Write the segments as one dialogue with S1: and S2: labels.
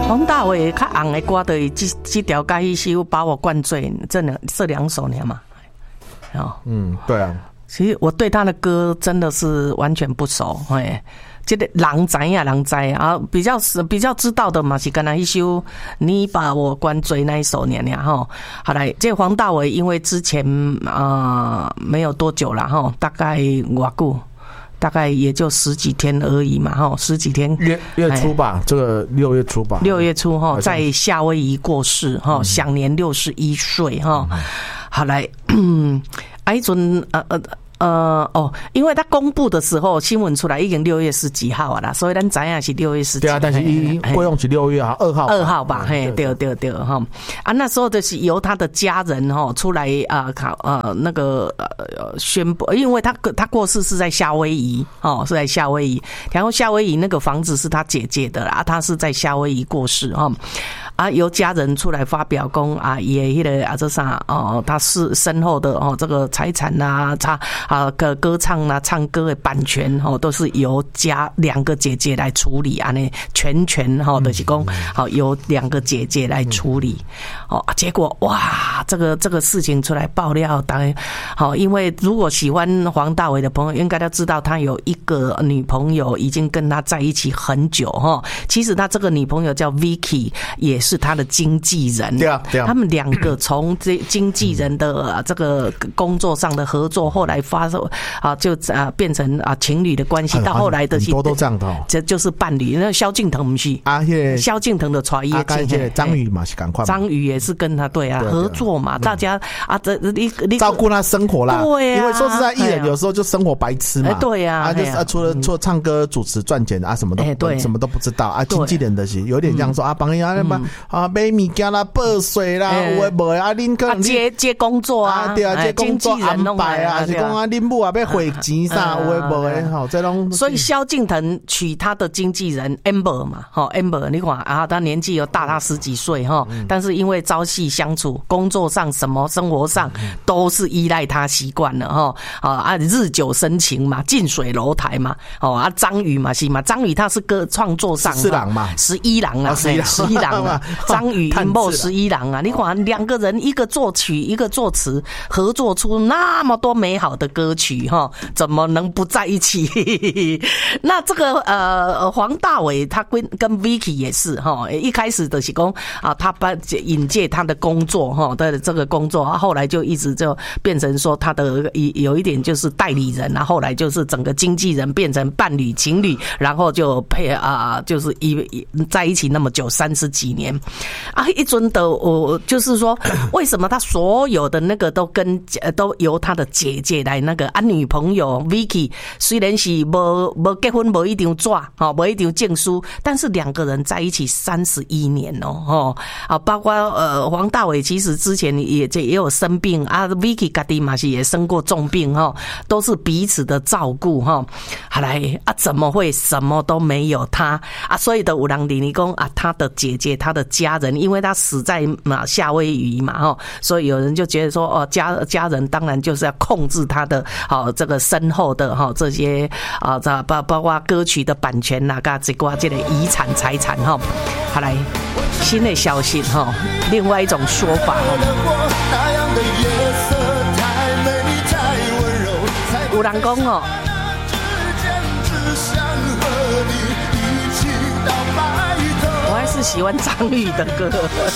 S1: 黄大炜较红的歌的这条甲迄首把我灌醉，这两首呢嘛。哦，
S2: 对啊。
S1: 其实我对他的歌真的是完全不熟，这个人知啊，比较知道的嘛是刚才一首你把我灌醉那一首年哈。好来，这黄大炜因为之前没有多久了哈，大概多久？大概也就十几天而已嘛，十几天。
S2: 月初吧，这个6月初吧。
S1: 6月初哈，在夏威夷过世哈，享年61岁哈。好来，一阵因为他公布的时候新闻出来已经6月10几号啦，所以咱知影是6月10几。对
S2: 啊，但是过用是6月2号
S1: 吧，嘿，对哈。那时候就是由他的家人出来那个宣布，因为他过世是在夏威夷是在夏威夷，然后夏威夷那个房子是他姐姐的啦，他是在夏威夷过世由家人出来发表讲也迄个这啥他是身后的这个财产歌唱唱歌的版权都是由两个姐姐来处理全权就是讲由两个姐姐来处理结果哇这个事情出来爆料，当然因为如果喜欢黄大炜的朋友应该都知道他有一个女朋友已经跟他在一起很久其实他这个女朋友叫 Vicky 也是他的经纪人，对啊，他们两个从这经纪人的这个工作上的合作，后来就变成情侣的关系，到后来的
S2: 很多都这样的
S1: 这就是伴侣。那萧敬腾不是萧敬腾的传业
S2: 张宇嘛是赶快，
S1: 张宇也是跟他对合作嘛，大家你
S2: 照顾他生活啦，
S1: 对
S2: 因为说实在艺人有时候就生活白痴嘛，
S1: 对啊，
S2: 就是除了唱歌主持赚钱什么都不知道经纪人的是有点像说帮人家买物件啦、报税啦，有诶无诶恁可能
S1: 接工作
S2: 对啊，接工作安排是讲恁母要汇钱啥，有诶无诶这种。
S1: 所以萧敬腾娶他的经纪人 Amber 嘛，Amber 你看他年纪有大他10几岁但是因为朝夕相处，工作上什么生活上都是依赖他习惯了日久生情嘛，近水楼台嘛张宇嘛是嘛，张宇他是歌创作上11郎啊11郎啊。张宇音某11郎你看两个人一个作曲一个作词，合作出那么多美好的歌曲怎么能不在一起？那这个黄大炜他跟 Vicky 也是一开始的是说他引介他的工作的这个工作后来就一直就变成说他的有一点就是代理人后来就是整个经纪人变成伴侣情侣，然后就就是在一起那么久30几年一尊的就是说为什么他所有的那个都由他的姐姐来那个女朋友 Vicky 虽然是没结婚没一张纸没一张证书，但是两个人在一起31年包括黄大炜其实之前也有生病Vicky 自己嘛是也生过重病都是彼此的照顾好来怎么会什么都没有他所以的有人理讲他的姐姐他的家人，因为他死在夏威夷嘛所以有人就觉得说家人当然就是要控制他的这个身后的这些包括歌曲的版权这个遗产财产好来新的消息另外一种说法有人讲我还是喜欢张宇的歌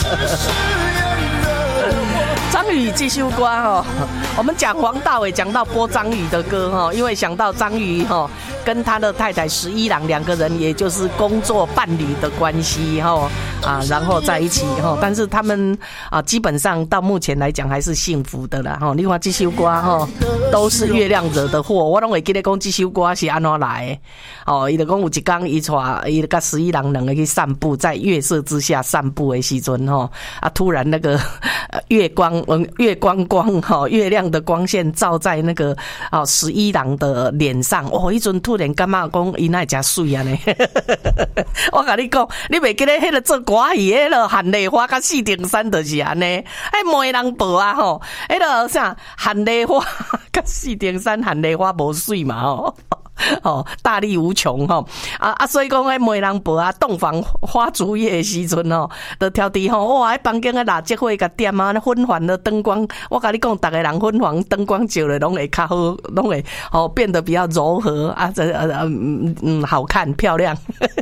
S1: 张宇这首歌我们讲黄大炜讲到播张宇的歌因为想到张宇跟他的太太11郎两个人也就是工作伴侣的关系然后在一起但是他们基本上到目前来讲还是幸福的啦你看这首歌都是月亮惹的祸，我都会记得讲这首歌是安怎来的他就讲有一天他跟11郎两个去散步，在月色之下散步的时候突然那个月光月亮的光线照在那个11郎的脸上一阵突然感觉讲他哪会这水呢我跟你讲你不记得那个做歌戏那个韩丽花跟4顶山就是这样没人报那个啥韩丽花跟4顶山韩丽花没水嘛大力无穷所以讲迄媒人婆啊，洞房花烛夜的时阵就挑滴哇，迄房间的蜡烛火甲点啊，昏黄的灯光，我甲你讲，逐个人昏黄灯光照了，拢会较好，拢会变得比较柔和啊，好看漂亮。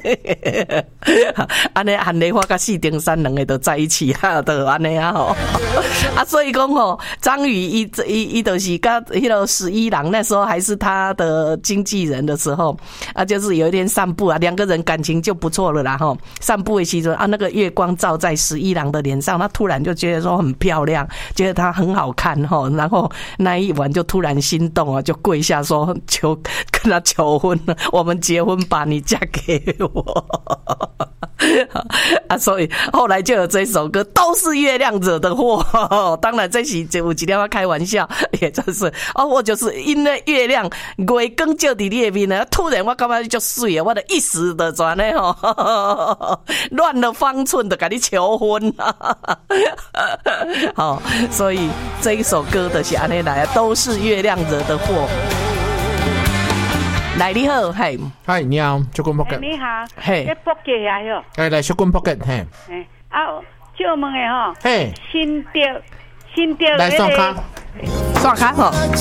S1: 安尼韩雷花甲四丁山两个都在一起就安尼所以讲张宇伊就是甲迄个11郎那时候还是他的经纪人的时候就是有一天散步两个人感情就不错了啦散步的时候那个月光照在11郎的脸上，他突然就觉得说很漂亮，觉得他很好看然后那一晚就突然心动就跪下说跟他求婚了，我们结婚吧，你嫁给我。所以后来就有这首歌，都是月亮惹的祸。当然这是有一点要开玩笑，也就是我就是因为月亮月光照在你的面呢，突然我感觉就水了，我的一时的转呢乱了方寸的跟你求婚所以这一首歌的是安尼来，都是月亮惹的祸。来，你好，嗨，
S2: 嗨，你好，小棍 pocket，
S3: 你好，
S2: 嘿，
S3: 这 pocket 啊哟，
S2: 来小棍 pocket， 嘿，
S3: 借问的
S2: 嘿，
S3: 新调，
S2: 来刷卡，
S1: 刷卡